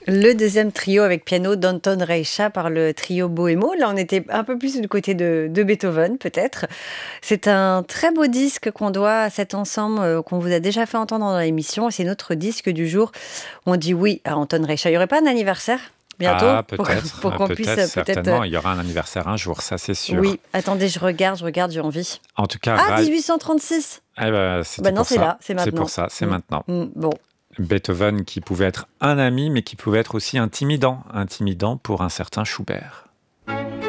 Le deuxième trio avec piano d'Anton Reicha par le trio Bohémo. Là, on était un peu plus du côté de Beethoven, peut-être. C'est un très beau disque qu'on doit à cet ensemble qu'on vous a déjà fait entendre dans l'émission. C'est notre disque du jour. On dit oui à Anton Reicha. Il n'y aurait pas un anniversaire bientôt Ah, peut-être, pour qu'on puisse peut-être... certainement. Il y aura un anniversaire un jour, ça c'est sûr. Oui, attendez, je regarde, j'ai envie. En tout cas, Ah, 1836. c'était Non, pour c'est ça. là, c'est C'est maintenant. pour ça, c'est maintenant. Bon. Beethoven qui pouvait être un ami, mais qui pouvait être aussi intimidant pour un certain Schubert.